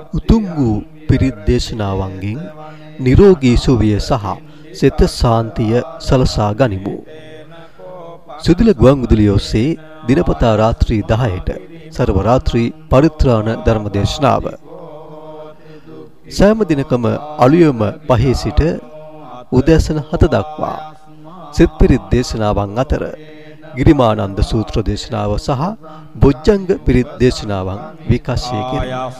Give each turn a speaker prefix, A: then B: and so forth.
A: උතුම් වූ පිරිත් දේශනාවන්ගෙන් නිරෝගී සුවය සහ සිත සාන්තිය සලසා ගනිමු. සුදුල ගුවන්විදුලිය ඔස්සේ දිනපතා රාත්‍රී 10ට සර්ව රාත්‍රී පරිත්‍රාණ ධර්ම දේශනාව. සෑම දිනකම අලුයම 5 සිට උදෑසන 7 දක්වා සිත් පිරිත් දේශනාවන් අතර ගිරිමානන්ද සූත්‍ර දේශනාව සහ බොජ්ජංග පිරිත් දේශනාවන් විකාශය කෙරේ.